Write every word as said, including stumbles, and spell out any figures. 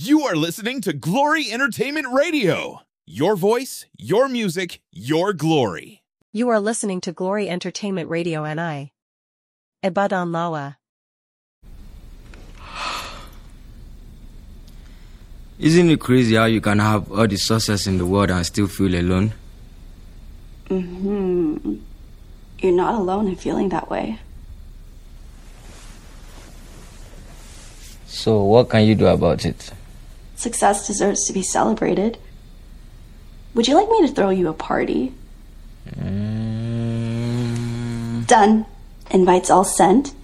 You are listening to Glory Entertainment Radio. Your voice, your music, your glory. You are listening to Glory Entertainment Radio and I. Ibadan Lawa. Isn't it crazy how you can have all the success in the world and still feel alone? Mm-hmm. You're not alone in feeling that way. So what can you do about it? Success deserves to be celebrated. Would you like me to throw you a party? Mm. Done. Invites all sent.